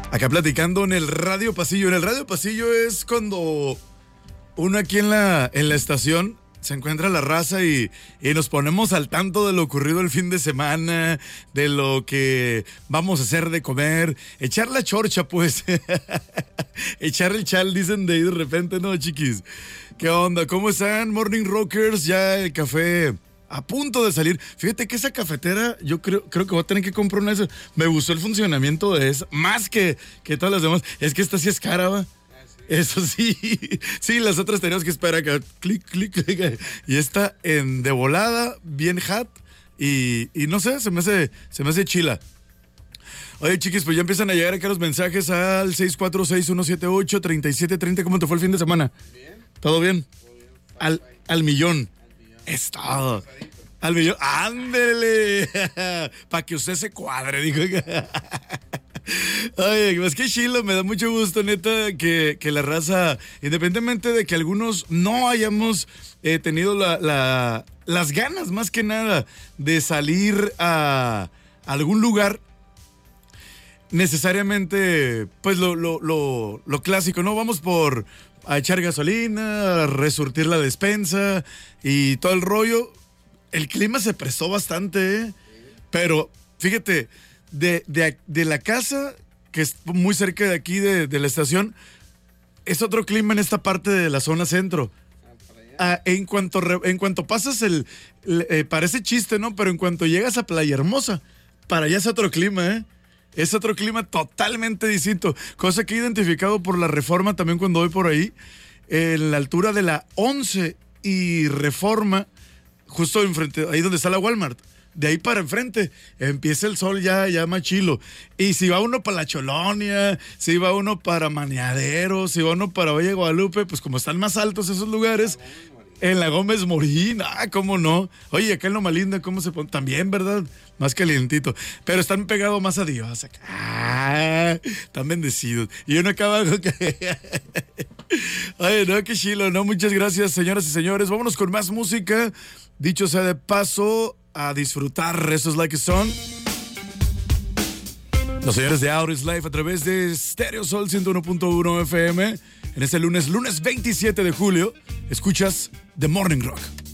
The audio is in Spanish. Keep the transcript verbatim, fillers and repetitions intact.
Acá platicando en el Radio Pasillo. En el Radio Pasillo es cuando uno aquí en la, en la estación se encuentra la raza y, y nos ponemos al tanto de lo ocurrido el fin de semana, de lo que vamos a hacer de comer, echar la chorcha, pues. Echar el chal, dicen de ahí de repente, ¿no, chiquis? ¿Qué onda? ¿Cómo están, Morning Rockers? Ya el café a punto de salir. Fíjate que esa cafetera, yo creo, creo que voy a tener que comprar una de esas. Me gustó el funcionamiento de esa, más que, que todas las demás. Es que esta sí es cara, ¿va? Eso sí, sí, las otras teníamos que esperar acá, clic, clic, clic, y esta en de volada, bien hot, y, y no sé, se me hace, se me hace chila. Oye, chiquis, pues ya empiezan a llegar acá los mensajes al seis cuatro seis, uno siete ocho, tres siete tres cero. ¿Cómo te fue el fin de semana? Bien. ¿Todo bien? Todo bien. Al, al millón. Es todo. Al millón. ¡Ándele! Para que usted se cuadre, dijo. Ay, más que chilo, me da mucho gusto, neta, que, que la raza, independientemente de que algunos no hayamos eh, tenido la, la, las ganas, más que nada, de salir a, a algún lugar, necesariamente, pues lo, lo, lo, lo clásico, ¿no? Vamos por a echar gasolina, a resurtir la despensa y todo el rollo. El clima se prestó bastante, ¿eh? Pero, fíjate, de, de, de la casa, que es muy cerca de aquí, de, de la estación, es otro clima en esta parte de la zona centro. Ah, en cuanto, re, en cuanto pasas el, el eh, parece chiste, ¿no? Pero en cuanto llegas a Playa Hermosa, para allá es otro clima, ¿eh? Es otro clima totalmente distinto. Cosa que he identificado por la Reforma también cuando voy por ahí. En la altura de la once y Reforma, justo enfrente, ahí donde está la Walmart. De ahí para enfrente empieza el sol ya, ya más chilo. Y si va uno para La Cholonia, si va uno para Maneadero, si va uno para Valle de Guadalupe, pues como están más altos esos lugares, en la Gómez Morín, ah, cómo no. Oye, acá en Loma Linda, ¿cómo se pone? También, ¿verdad? Más calientito. Pero están pegados más a Dios acá. Ah, están bendecidos. Y uno acá abajo que... Ay, no, qué chilo, ¿no? Muchas gracias, señoras y señores. Vámonos con más música. Dicho sea de paso, a disfrutar esos Like It Son. Los señores de Auris Live a través de Stereo Sol ciento uno punto uno F M. En este lunes, lunes veintisiete de julio, escuchas The Morning Rock.